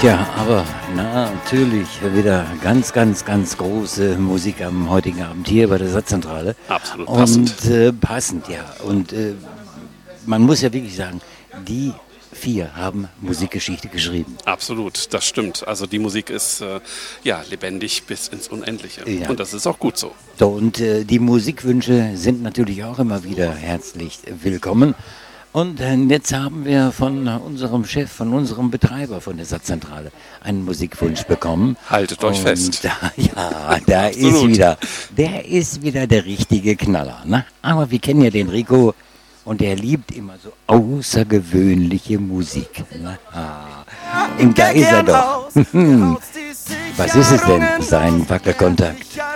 Ja, aber natürlich wieder ganz, ganz, ganz große Musik am heutigen Abend hier bei der Satzzentrale. Absolut passend. Und passend, ja. Und man muss ja wirklich sagen, die vier haben Musikgeschichte geschrieben. Absolut, das stimmt. Also die Musik ist lebendig bis ins Unendliche. Ja. Und das ist auch gut so. So, und die Musikwünsche sind natürlich auch immer wieder herzlich willkommen. Und jetzt haben wir von unserem Chef, von unserem Betreiber von der Satzzentrale einen Musikwunsch bekommen. Haltet euch fest. Der Absolut. ist wieder der richtige Knaller. Ne? Aber wir kennen ja den Rico und der liebt immer so außergewöhnliche Musik. Ne? Da ist er doch. Was ist es denn, sein Wackelkontakt?